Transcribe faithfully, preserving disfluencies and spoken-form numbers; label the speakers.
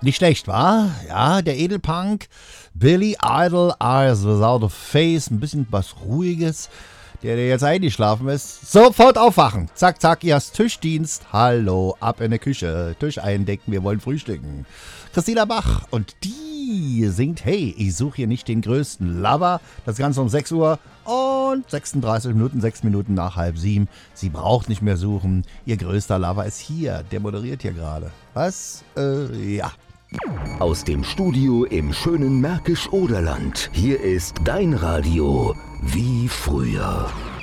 Speaker 1: Nicht schlecht, wa? Ja, der Edelpunk, Billy Idol, Eyes Without a Face, ein bisschen was Ruhiges. Der, der jetzt eingeschlafen ist, sofort aufwachen. Zack, zack, ihr hast Tischdienst. Hallo, ab in der Küche. Tisch eindecken, wir wollen frühstücken. Christina Bach und die singt, hey, ich suche hier nicht den größten Lover. Das Ganze um sechs Uhr und sechsunddreißig Minuten, sechs Minuten nach halb sieben. Sie braucht nicht mehr suchen. Ihr größter Lover ist hier. Der moderiert hier gerade. Was? Äh, ja.
Speaker 2: Aus dem Studio im schönen Märkisch-Oderland. Hier ist dein Radio wie früher.